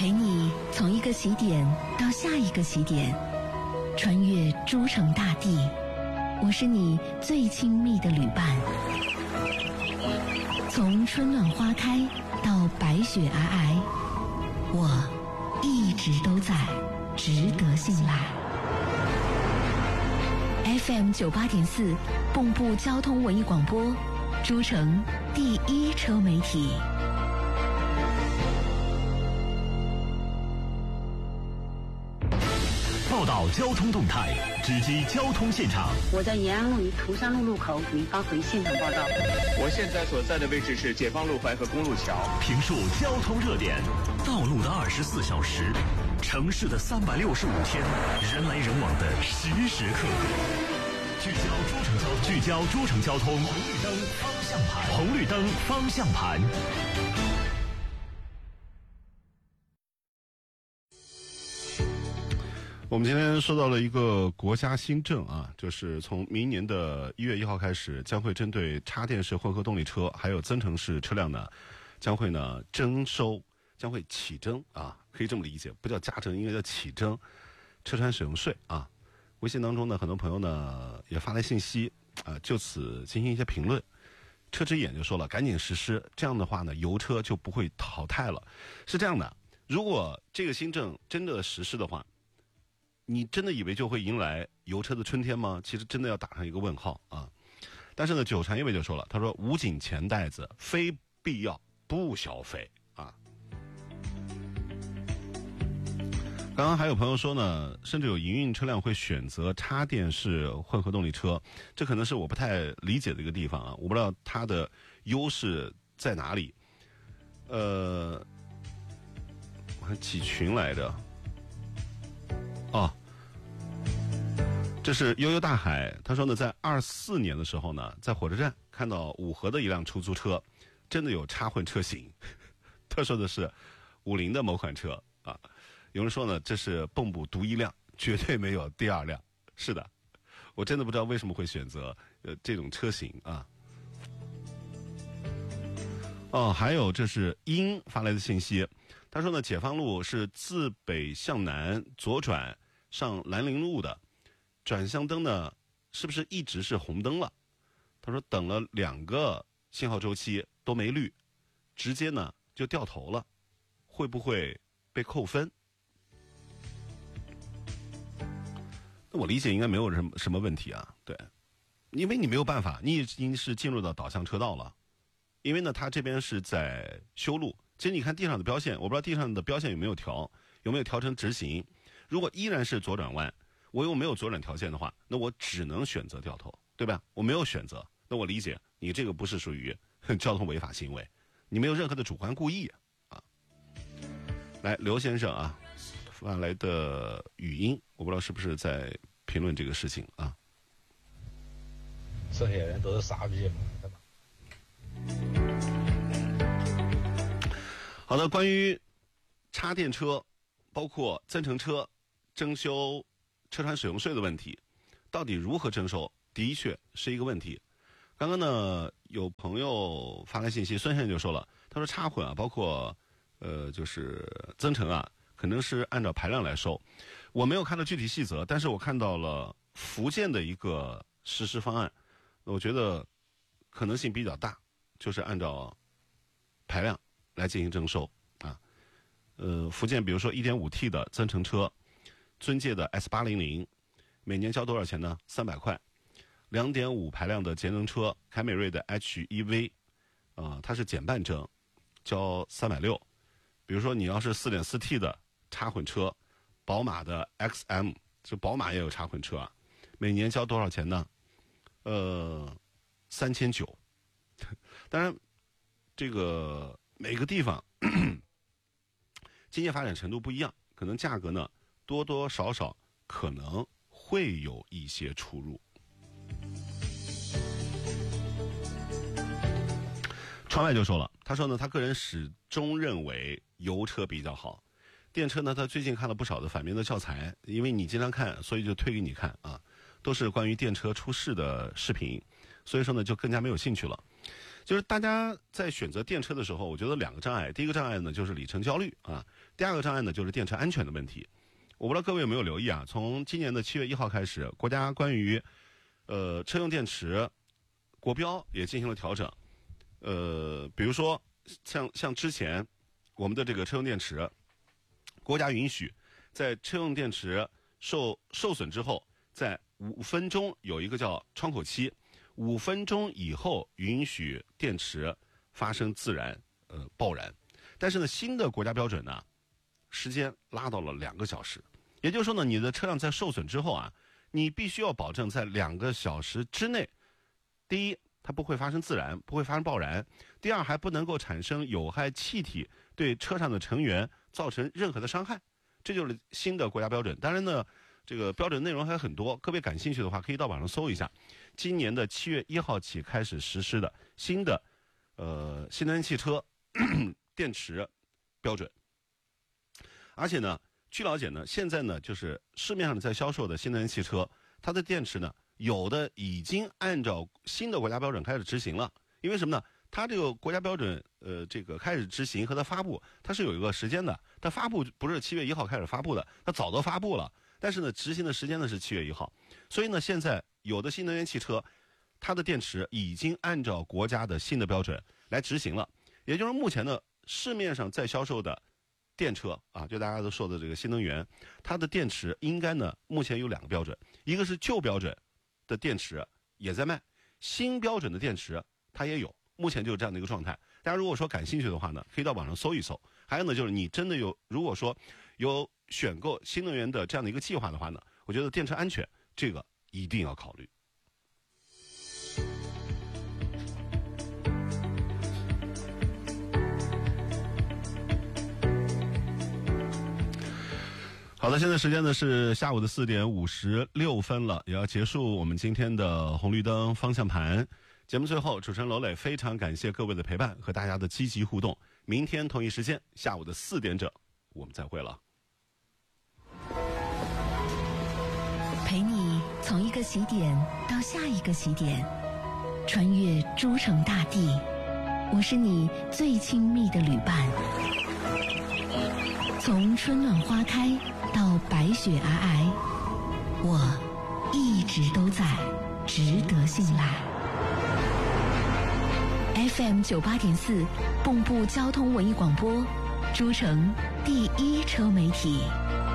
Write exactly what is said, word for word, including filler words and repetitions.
陪你从一个起点到下一个起点，穿越诸城大地。我是你最亲密的旅伴，从春暖花开到白雪皑皑，我一直都在，值得信赖。F M 九八点四，蚌埠交通文艺广播，诸城第一车媒体。 报道交通动态，直击交通现场。 我在延安路与涂山路路口给您发回现场报道。 我现在所在的位置是解放路淮河公路桥。 评述交通热点，道路的二十四小时，城市的三百六十五天，人来人往的时时刻刻。聚焦诸城交通，聚焦诸城交通，红绿灯方向盘，红绿灯方向盘。 我们今天说到了一个国家新政啊，就是从明年的一月一号开始，将会针对插电式混合动力车还有增程式车辆呢，将会呢征收，将会起征啊，可以这么理解，不叫加征，应该叫起征车船使用税啊。微信当中呢，很多朋友呢也发来信息啊，就此进行一些评论。车之眼就说了，赶紧实施，这样的话呢，油车就不会淘汰了。是这样的，如果这个新政真的实施的话，你真的以为就会迎来油车的春天吗？其实真的要打上一个问号啊！但是呢，九产业委就说了，他说捂紧钱袋子，非必要不消费啊。刚刚还有朋友说呢，甚至有营运车辆会选择插电式混合动力车，这可能是我不太理解的一个地方啊，我不知道它的优势在哪里。呃，我还几群来着。哦，这是悠悠大海，他说呢，在二四年的时候呢，在火车站看到五河的一辆出租车，真的有插混车型。他说的是五菱的某款车啊，有人说呢，这是蚌埠独一辆，绝对没有第二辆。是的，我真的不知道为什么会选择呃这种车型啊。哦，还有这是英发来的信息，他说呢，解放路是自北向南左转上兰陵路的，转向灯呢是不是一直是红灯了？他说等了两个信号周期都没绿，直接呢就掉头了，会不会被扣分？那我理解应该没有什么什么问题啊，对，因为你没有办法，你已经是进入到导向车道了，因为呢它这边是在修路，其实你看地上的标线，我不知道地上的标线有没有调，有没有调成直行。如果依然是左转弯，我又没有左转条件的话，那我只能选择掉头，对吧？我没有选择，那我理解你这个不是属于交通违法行为，你没有任何的主观故意啊。来，刘先生啊发来的语音，我不知道是不是在评论这个事情啊。 这些人都是傻逼嘛，对吧？ 好的，关于插电车，包括增程车征收车船使用税的问题，到底如何征收，的确是一个问题。刚刚呢，有朋友发来信息，孙先生就说了，他说插混啊，包括呃，就是增程啊，可能是按照排量来收。我没有看到具体细则，但是我看到了福建的一个实施方案，我觉得可能性比较大，就是按照排量来进行征收啊。呃，福建比如说 一点五 T 的增程车，尊界的 S 八零零，每年交多少钱呢？三百块。两点五 排量的节能车，凯美瑞的 H E V， 啊、呃，它是减半征，交三百六。比如说你要是 四点四 T 的插混车，宝马的 X M， 就宝马也有插混车啊，每年交多少钱呢？呃，三千九。当然，这个每个地方经济发展程度不一样，可能价格呢多多少少可能会有一些出入。川外就说了，他说呢，他个人始终认为油车比较好，电车呢，他最近看了不少的反面的教材，因为你经常看，所以就推给你看啊，都是关于电车出事的视频，所以说呢，就更加没有兴趣了。 就是大家在选择电车的时候，我觉得两个障碍，第一个障碍呢就是里程焦虑啊，第二个障碍呢就是电车安全的问题。我不知道各位有没有留意啊，从今年的七月一号开始，国家关于呃车用电池国标也进行了调整。呃，比如说像像之前我们的这个车用电池，国家允许在车用电池受受损之后，在五分钟有一个叫窗口期，五分钟以后允许电池发生自燃呃爆燃。但是呢，新的国家标准呢，时间拉到了两个小时。也就是说呢，你的车辆在受损之后啊，你必须要保证在两个小时之内，第一，它不会发生自燃，不会发生爆燃；第二，还不能够产生有害气体对车上的成员造成任何的伤害。这就是新的国家标准。当然呢，这个标准内容还很多，各位感兴趣的话，可以到网上搜一下。今年的七月一号起开始实施的新的呃新能源汽车电池标准。而且呢，据了解呢，现在呢，就是市面上在销售的新能源汽车，它的电池呢，有的已经按照新的国家标准开始执行了。因为什么呢？它这个国家标准，呃，这个开始执行和它发布，它是有一个时间的。它发布不是七月一号开始发布的，它早都发布了。但是呢，执行的时间呢是七月一号。所以呢，现在有的新能源汽车，它的电池已经按照国家的新的标准来执行了。也就是目前呢，市面上在销售的电车啊，就大家都说的这个新能源，它的电池应该呢，目前有两个标准，一个是旧标准的电池也在卖，新标准的电池它也有，目前就是这样的一个状态。大家如果说感兴趣的话呢，可以到网上搜一搜。还有呢，就是你真的有，如果说有选购新能源的这样的一个计划的话呢，我觉得电车安全这个一定要考虑。好的，现在时间呢是下午的四点五十六分了，也要结束我们今天的红绿灯方向盘。节目最后，主持人娄磊非常感谢各位的陪伴和大家的积极互动。明天同一时间，下午的四点整，我们再会了。 陪你从一个起点到下一个起点，穿越诸城大地，我是你最亲密的旅伴。从春暖花开到白雪皑皑，我一直都在，值得信赖。F M 九八点四，蚌埠交通文艺广播，诸城第一车媒体。